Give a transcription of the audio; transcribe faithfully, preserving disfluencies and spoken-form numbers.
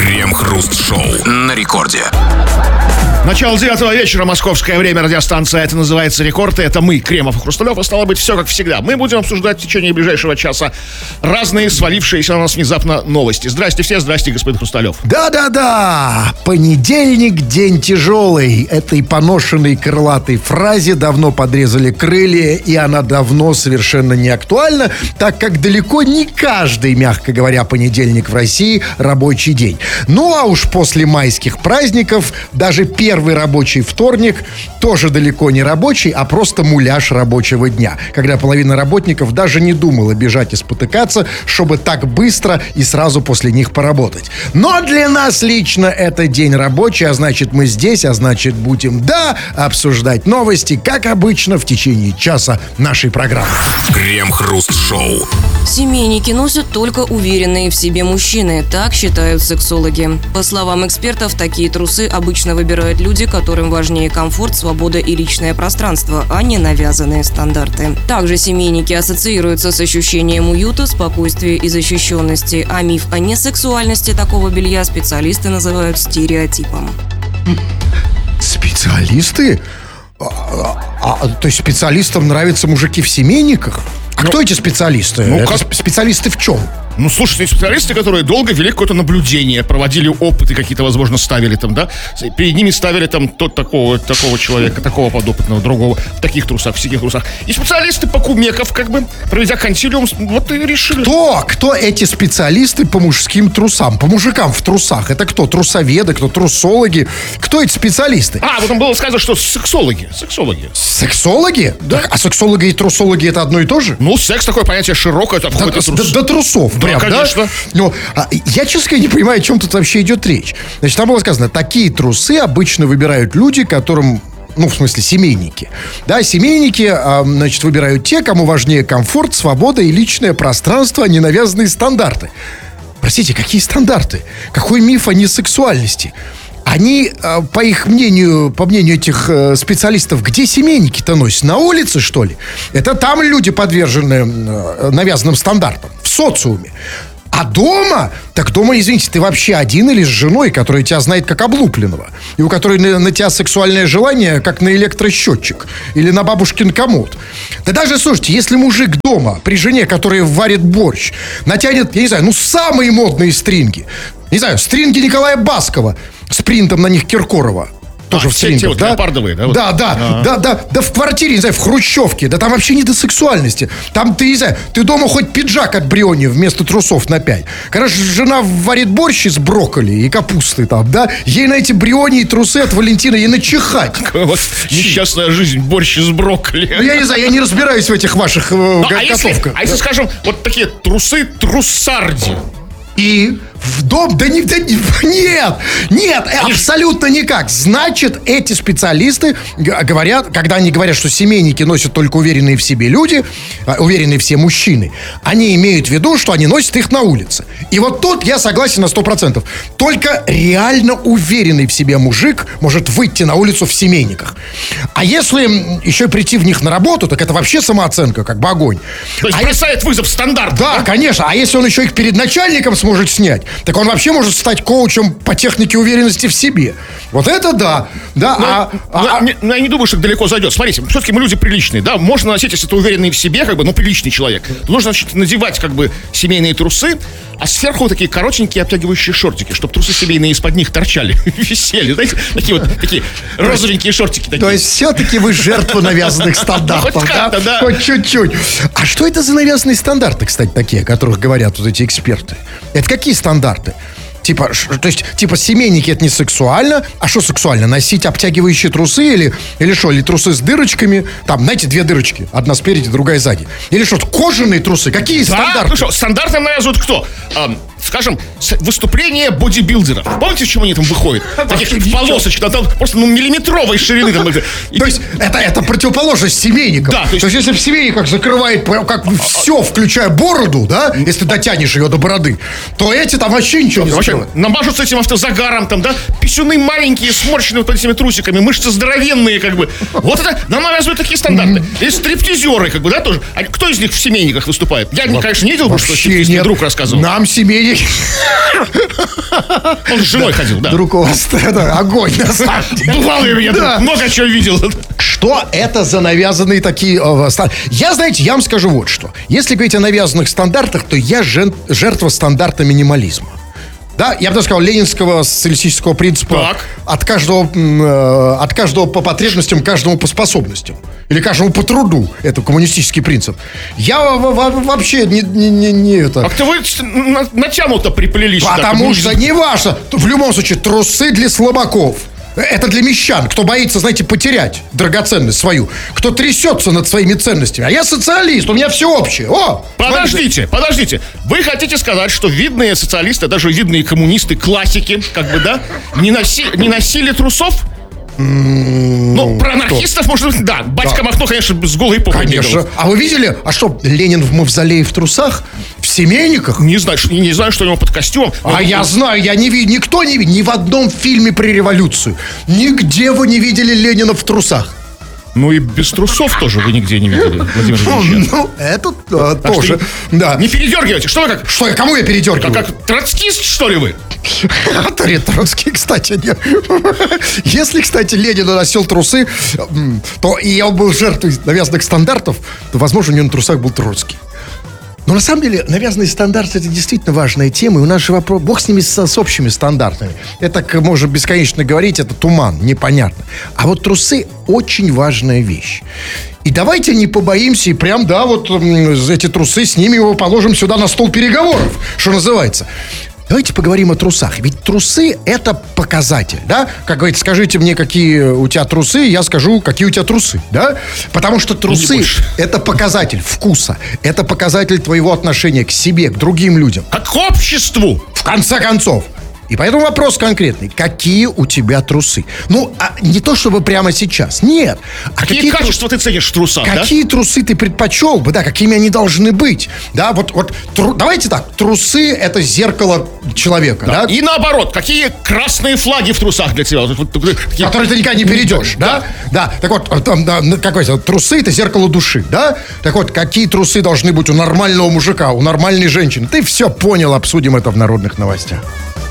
Крем-хруст-шоу на рекорде. Начало девятого вечера, московское время, радиостанция «Это называется Рекорд». И это мы, Кремов и Хрусталев, и стало быть, все как всегда. Мы будем обсуждать в течение ближайшего часа разные свалившиеся на нас внезапно новости. Здрасте все, здрасте, господин Хрусталев. Да-да-да, понедельник, день тяжелый. Этой поношенной крылатой фразе давно подрезали крылья, и она давно совершенно не актуальна, так как далеко не каждый, мягко говоря, понедельник в России рабочий день. Ну а уж после майских праздников даже первый Первый рабочий вторник тоже далеко не рабочий, а просто муляж рабочего дня, когда половина работников даже не думала бежать и спотыкаться, чтобы так быстро и сразу после них поработать. Но для нас лично это день рабочий, а значит мы здесь, а значит будем, да, обсуждать новости, как обычно, в течение часа нашей программы. Крем-хруст-шоу. Семейники носят только уверенные в себе мужчины, так считают сексологи. По словам экспертов, такие трусы обычно выбирают люди, которым важнее комфорт, свобода и личное пространство, а не навязанные стандарты. Также семейники ассоциируются с ощущением уюта, спокойствия и защищенности, а миф о несексуальности такого белья специалисты называют стереотипом. Специалисты? А, а, то есть специалистам нравятся мужики в семейниках? А ну, кто эти специалисты? Ну, Это как... специалисты в чем? Ну, слушайте, специалисты, которые долго вели какое-то наблюдение, проводили опыты какие-то, возможно, ставили там, да? Перед ними ставили там тот такого, такого человека, такого подопытного, другого, в таких трусах, в синих трусах. И специалисты по кумеков, как бы, проведя консилиум, вот и решили. Кто? Кто эти специалисты по мужским трусам? По мужикам в трусах? Это кто? Трусоведы, кто? Трусологи? Кто эти специалисты? А, вот там было сказано, что сексологи. Сексологи. Сексологи? Да. Так, а сексологи и трусологи это одно и то же? Ну, секс такое понятие широкое, это до, трус. до, до трусов. Да, прям, конечно. Да? Ну, а, я, честно говоря, не понимаю, о чем тут вообще идет речь. Значит, там было сказано, такие трусы обычно выбирают люди, которым... Ну, в смысле, семейники. Да, семейники, а, значит, выбирают те, кому важнее комфорт, свобода и личное пространство, а не навязанные стандарты. Простите, какие стандарты? Какой миф о несексуальности? Они, по их мнению, по мнению этих специалистов, где семейники-то носят? На улице, что ли? Это там люди подвержены навязанным стандартам, в социуме. А дома? Так дома, извините, ты вообще один или с женой, которая тебя знает как облупленного, и у которой на, на тебя сексуальное желание, как на электросчетчик или на бабушкин комод. Да даже, слушайте, если мужик дома при жене, которая варит борщ, натянет, я не знаю, ну, самые модные стринги, не знаю, стринги Николая Баскова с принтом на них Киркорова. Тоже а, в стрингах, вот да? Леопардовые, да? Вот. Да, да, А-а-а. да, да, да, в квартире, не знаю, в хрущевке, да там вообще не до сексуальности. Там ты, не знаю, ты дома хоть пиджак от Бриони вместо трусов напяль. Когда жена варит борщ из брокколи и капусты там, да, ей на эти Бриони и трусы от Валентина ей начихать. Вот несчастная жизнь, борщ из брокколи. Ну, я не знаю, я не разбираюсь в этих ваших э, а готовках. Если, а если, скажем, вот такие трусы труссарди? И в дом? Да, не, да не, нет, нет, они абсолютно никак. Значит, эти специалисты говорят, когда они говорят, что семейники носят только уверенные в себе люди, уверенные все мужчины, они имеют в виду, что они носят их на улице. И вот тут я согласен на сто процентов. Только реально уверенный в себе мужик может выйти на улицу в семейниках. А если еще прийти в них на работу, так это вообще самооценка, как бы огонь. То есть а бросает если... вызов стандарту. Да, да, конечно. А если он еще их перед начальником сможет снять, так он вообще может стать коучем по технике уверенности в себе. Вот это да. Да, но, а, но, а, не, но я не думаю, что далеко зайдет. Смотрите, все-таки мы люди приличные, да, можно носить, если ты уверенный в себе, как бы, ну, приличный человек. Нужно, значит, надевать, как бы, семейные трусы, а сверху такие коротенькие обтягивающие шортики, чтобы трусы семейные из-под них торчали, висели, знаете, такие вот, такие розовенькие шортики такие. То есть все-таки вы жертва навязанных стандартов, да? Хоть чуть-чуть. А что это за навязанные стандарты, кстати, такие, о которых говорят вот эти эксперты? Это какие стандарты? Типа, ш, то есть, типа, семейники это не сексуально. А что сексуально? Носить обтягивающие трусы или, или что? Или трусы с дырочками? Там, знаете, две дырочки. Одна спереди, другая сзади. Или что? Кожаные трусы? Какие да, стандарты? Ну что, стандартом навязывают кто? Эм, скажем, выступление бодибилдеров. Помните, в чем они там выходят? Таких в полосочках, там просто ну, миллиметровой ширины. Там, и... То есть, это, это противоположность семейникам. Да, то есть... то есть, если в семейниках закрывает как все, включая бороду, да, если дотянешь ее до бороды, то эти там вообще ничего не закрывают. Намажутся этим автозагаром, там, да, писюны маленькие, сморщенные вот этими трусиками, мышцы здоровенные, как бы. Вот это нам навязывают такие стандарты. И стриптизеры, как бы, да, тоже. А кто из них в семейниках выступает? Я, Во- конечно, не видел, что стриптизерский друг рассказывал. Нам семейники Вы... Он с женой ходил, да. Друг, у вас да, огонь, на самом деле. Бывало у меня, Да. много чего видел. Что это за навязанные такие... э, ста- Я, знаете, я вам скажу вот что. Если говорить о навязанных стандартах, то я жен- жертва стандарта минимализма. Да, я бы даже сказал, ленинского социалистического принципа Так. от каждого, м, э, от каждого по потребностям, каждому по способностям. Или каждому по труду. Это коммунистический принцип. Я во- во- вообще не, не, не, не это... Как-то вы с- на- натянуто приплелись. сюда, Потому как что будто- не важно. В любом случае, трусы для слабаков. Это для мещан, кто боится, знаете, потерять драгоценность свою. Кто трясется над своими ценностями. А я социалист, у меня все общее. О! Подождите, подождите. Вы хотите сказать, что видные социалисты, даже видные коммунисты, классики, как бы, да, не, носи, не носили трусов? Ну, про анархистов, может быть, да. Батька Махно, конечно, с голой попой Конечно. бегал. А вы видели, а что, Ленин в мавзолее в трусах? В семейниках? Не знаю, что- не знаю, что у него под костюмом. А я знаю, я не видел, никто не видел, ни в одном фильме про революцию. Нигде вы не видели Ленина в трусах. Ну и без трусов тоже вы нигде не видели, Владимир Ильич. Ну, это а, Так тоже. что Да. Не передергивайте. Что вы как? Что, кому я передергиваю? Как, как троцкист, что ли вы? Атари Троцкий, кстати, нет. Если, кстати, Ленин носил трусы, м, то и я был жертвой навязанных стандартов, то, возможно, у него на трусах был Троцкий. Но на самом деле навязанные стандарты — это действительно важная тема, и у нас же вопрос, бог с ними, с, с общими стандартами. Это, как можно бесконечно говорить, это туман, непонятно. А вот трусы — очень важная вещь. И давайте не побоимся и прям, да, вот м, эти трусы снимем его, положим сюда на стол переговоров, что называется. Давайте поговорим о трусах. Ведь трусы — это показатель, да? Как говорится, скажите мне, какие у тебя трусы, я скажу, какие у тебя трусы, да? Потому что трусы — это показатель вкуса. Это показатель твоего отношения к себе, к другим людям. Как к обществу. В конце концов. И поэтому вопрос конкретный. Какие у тебя трусы? Ну, а не то, чтобы прямо сейчас. Нет. А Какие, тру- качества ты ценишь в трусах, Какие трусы ты предпочел бы, да, какими они должны быть? Да, вот, вот тру- давайте так, трусы — это зеркало человека, да? да? И наоборот, какие красные флаги в трусах для тебя? Вот, вот, такие- Которые ты никогда не перейдешь, да? Да, так вот, там, да, ну, какой это, трусы — это зеркало души, да? Так вот, какие трусы должны быть у нормального мужика, у нормальной женщины? Ты все понял, обсудим это в народных новостях.